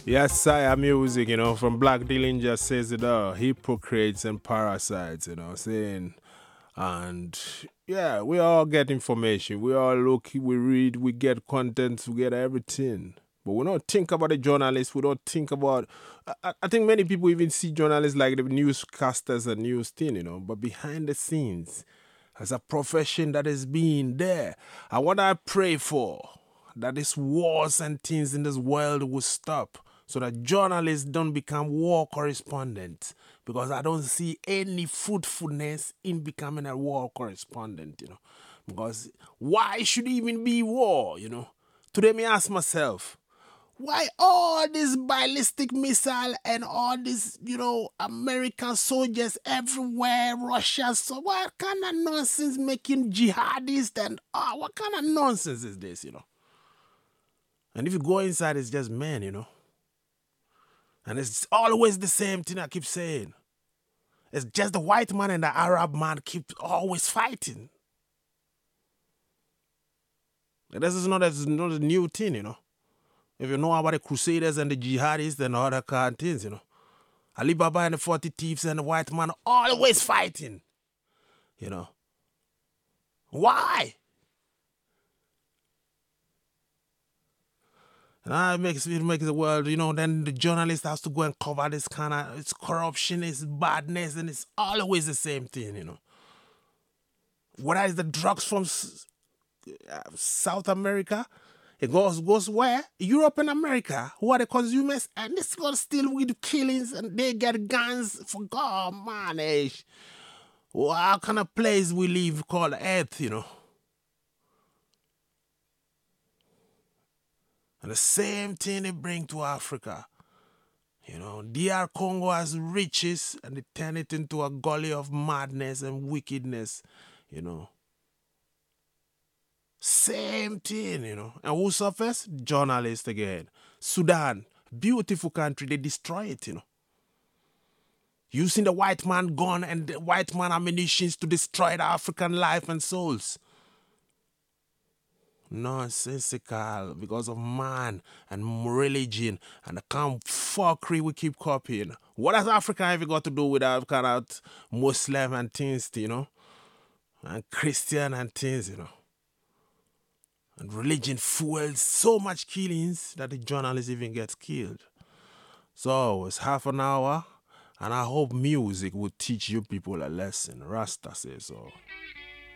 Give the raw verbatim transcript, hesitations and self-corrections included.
Yes, Saya music, you know, from Black Dillinger says it all. Hypocrites and parasites, you know, saying, and yeah, we all get information. We all look, we read, we get content, we get everything. But we don't think about the journalists. We don't think about. I, I I think many people even see journalists like the newscasters and news thing, you know. But behind the scenes, as a profession that is being there, and what I pray for, that these wars and things in this world will stop, so that journalists don't become war correspondents. Because I don't see any fruitfulness in becoming a war correspondent, you know. Because why should it even be war, you know? Today, me ask myself, why all this ballistic missile and all these, you know, American soldiers everywhere, Russia? So what kind of nonsense making jihadists and oh, what kind of nonsense is this, you know? And if you go inside, it's just men, you know. And it's always the same thing I keep saying. It's just the white man and the Arab man keep always fighting. This is not a, not a new thing, you know. If you know about the Crusaders and the jihadists and other kind of things, you know. Ali Baba and the forty thieves and the white man always fighting, you know. Why? And that makes it makes the world, you know, then the journalist has to go and cover this kind of, it's corruption, it's badness, and it's always the same thing, you know. Whether it's the drugs from uh, South America, it goes goes where? Europe and America, who are the consumers, and this goes still with killings, and they get guns for God, man, eh? What kind of place we live called Earth, you know? And the same thing they bring to Africa. You know, D R Congo has riches and they turn it into a gully of madness and wickedness, you know. Same thing, you know. And who suffers? Journalists again. Sudan, beautiful country, they destroy it, you know. Using the white man gun and the white man ammunitions to destroy the African life and souls. Nonsensical because of man and religion and the kind of fuckery we keep copying. What has Africa ever got to do with that kind of Muslim and things, you know? And Christian and things, you know? And religion fuels so much killings that the journalist even gets killed. So it's half an hour, and I hope music will teach you people a lesson. Rasta says so.